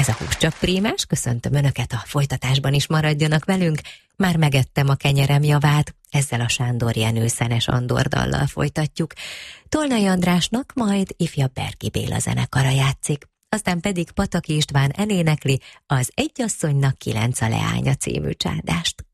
Ez a Hús csak prímás, köszöntöm Önöket, a folytatásban is maradjanak velünk. Már megettem a kenyerem javát, ezzel a Sándor Jenő Szenes Andor dallal folytatjuk. Tolnai Andrásnak majd ifjabb Berki Béla zenekara játszik. Aztán pedig Pataki István elénekli az Egy asszonynak 9 a leánya című csádást.